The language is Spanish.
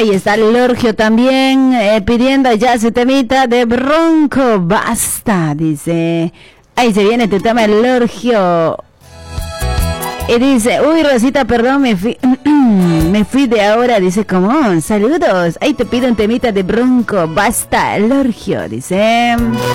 Ahí está Lorgio también pidiendo ya su temita de Bronco. Basta, dice. Ahí se viene tu tema, Lorgio. Y dice, uy, Rosita, perdón, me fui de ahora, dice, ¿cómo? Saludos. Ahí te pido un temita de Bronco. Basta, Lorgio, dice.